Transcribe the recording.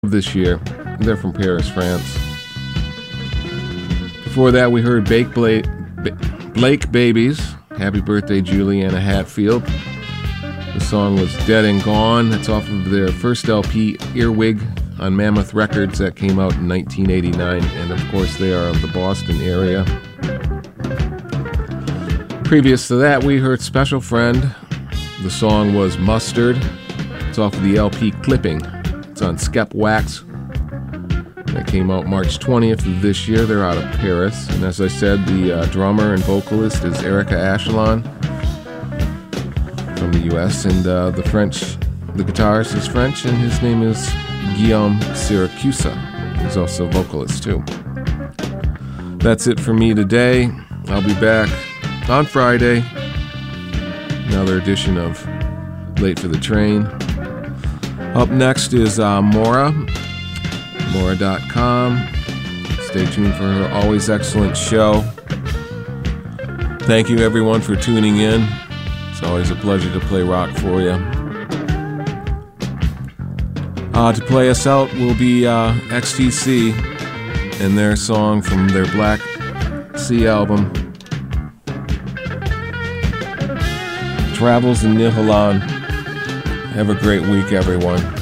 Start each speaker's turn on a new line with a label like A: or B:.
A: this year. They're from Paris, France. Before that, we heard Blake Babies. Happy Birthday, Juliana Hatfield. The song was Dead and Gone. It's off of their first LP, Earwig, on Mammoth Records that came out in 1989. And of course, they are of the Boston area. Previous to that, we heard Special Friend. The song was Mustard. It's off of the LP Clipping. It's on Skep Wax. That came out March 20th of this year. They're out of Paris. And as I said, the drummer and vocalist is Erica Ashelon from the U.S. And the guitarist is French, and his name is Guillaume Siracusa. He's also a vocalist, too. That's it for me today. I'll be back on Friday. Another edition of Late for the Train. Up next is Maura, Maura.com. Stay tuned for her always excellent show. Thank you, everyone, for tuning in. It's always a pleasure to play rock for you. To play us out will be XTC and their song from their Black Sea album, Travels in Nihilon. Have a great week, everyone.